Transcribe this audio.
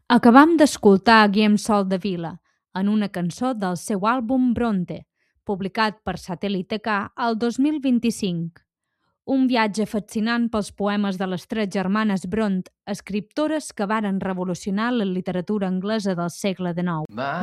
Acabam d'escoltar Guillem Sol de Vila en una cançó del seu àlbum Bronte, publicat per Satèl·lit K el 2025. Un viatge fascinant pels poemes de les tres germanes Brontë, escriptores que varen revolucionar la literatura anglesa del segle XIX.